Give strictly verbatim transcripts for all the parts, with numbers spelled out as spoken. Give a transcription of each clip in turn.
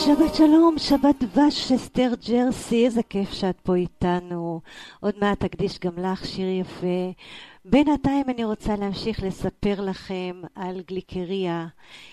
שבת שלום, שבת דבש, אסתר ג'רסי, איזה כיף שאת פה איתנו. עוד מעט תקדיש גם לך שיר יפה. בינתיים אני רוצה להמשיך לספר לכם על גליקריה.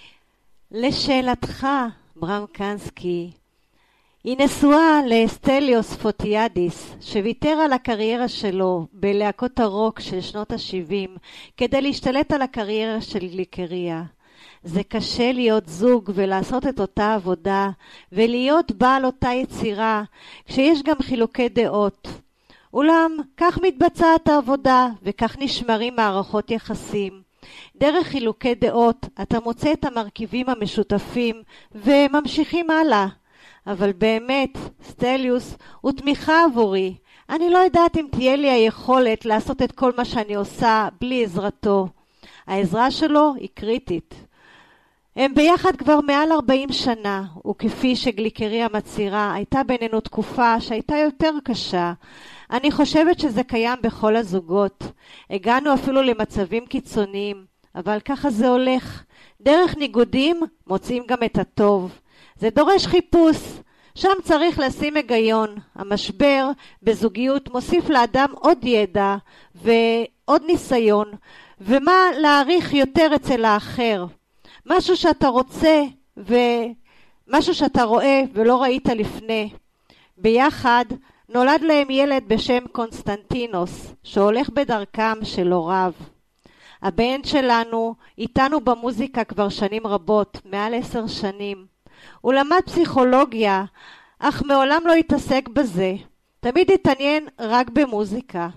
לשאלתך, ברם קנסקי, היא נשואה לאסטליוס פוטיאדיס, שוויתר על הקריירה שלו בלהקות הרוק של שנות ה-שבעים כדי להשתלט על הקריירה של גליקריה. זה קשה להיות זוג ולעשות את אותה עבודה ולהיות בעל אותה יצירה כשיש גם חילוקי דעות. אולם כך מתבצעת העבודה וכך נשמרים מערכות יחסים. דרך חילוקי דעות אתה מוצא את המרכיבים המשותפים וממשיכים הלאה. אבל באמת, סטליוס הוא תמיכה עבורי. אני לא יודעת אם תהיה לי היכולת לעשות את כל מה שאני עושה בלי עזרתו. העזרה שלו היא קריטית. הם ביחד כבר מעל ארבעים שנה, וכפי שגליקריה מצהירה, הייתה בינינו תקופה שהייתה יותר קשה. אני חושבת שזה קיים בכל הזוגות. הגענו אפילו למצבים קיצוניים, אבל ככה זה הולך. דרך ניגודים מוצאים גם את הטוב. זה דורש חיפוש. שם צריך לשים היגיון. המשבר בזוגיות מוסיף לאדם עוד ידע ועוד ניסיון, ומה להעריך יותר אצל האחר. משהו שאתה רוצה ומשהו שאתה רואה ולא ראית לפני. ביחד נולד להם ילד בשם קונסטנטינוס, שהולך בדרכם של הוריו. הבן שלנו איתנו במוזיקה כבר שנים רבות, מעל עשר שנים. הוא למד פסיכולוגיה, אך מעולם לא התעסק בזה. תמיד התעניין רק במוזיקה.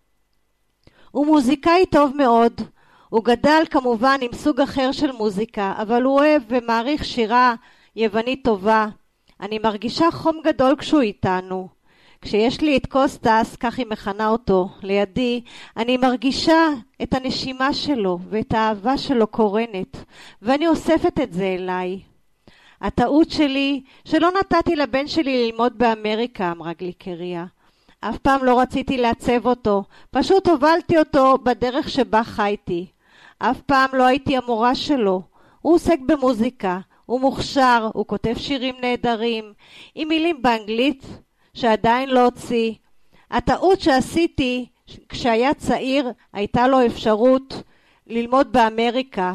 הוא מוזיקאי טוב מאוד. הוא גדל כמובן עם סוג אחר של מוזיקה, אבל הוא אוהב ומעריך שירה יוונית טובה. אני מרגישה חום גדול כשהוא איתנו. כשיש לי את קוסטס, כך היא מכנה אותו, לידי, אני מרגישה את הנשימה שלו ואת האהבה שלו קורנת, ואני אוספת את זה אליי. הטעות שלי שלא נתתי לבן שלי ללמוד באמריקה, אמרה גליקריה. אף פעם לא רציתי לעצב אותו, פשוט הובלתי אותו בדרך שבה חייתי. אף פעם לא הייתי המורה שלו. הוא עוסק במוזיקה, הוא מוכשר, הוא כותב שירים נהדרים, עם מילים באנגלית שעדיין לא הוציא. הטעות שעשיתי כשהיה צעיר הייתה לו אפשרות ללמוד באמריקה,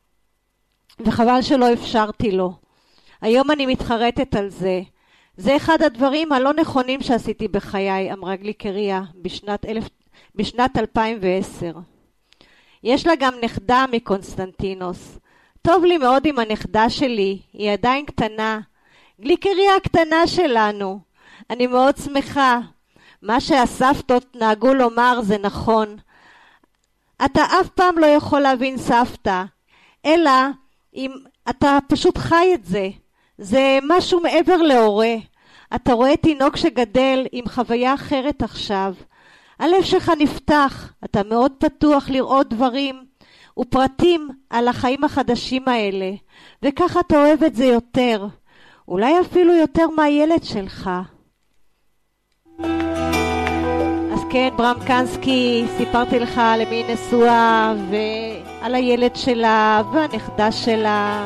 וחבל שלא אפשרתי לו. היום אני מתחרטת על זה. זה אחד הדברים הלא נכונים שעשיתי בחיי, אמרה גליקריה בשנת, אלף, בשנת אלפיים ועשר. יש לה גם נכדה מקונסטנטינוס. טוב לי מאוד עם הנכדה שלי, היא עדיין קטנה. גליקריה הקטנה שלנו. אני מאוד שמחה. מה שהסבתות נהגו לומר זה נכון. אתה אף פעם לא יכול להבין סבתא, אלא אם אתה פשוט חי את זה. זה משהו מעבר להורה. אתה רואה תינוק שגדל עם חוויה אחרת עכשיו. הלב שלך נפתח, אתה מאוד פתוח לראות דברים ופרטים על החיים החדשים האלה, וככה אתה אוהב את זה יותר, אולי אפילו יותר מהילד שלך. אז כן, ברם קנסקי, סיפרתי לך למי נשואה ועל הילד שלה והנכדה שלה.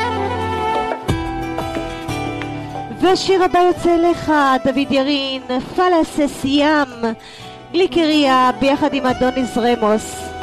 והשיר הבא יוצא לך, דוד ירין, פלס סיים, גליקריה ביחד עם אדוניס רמוס.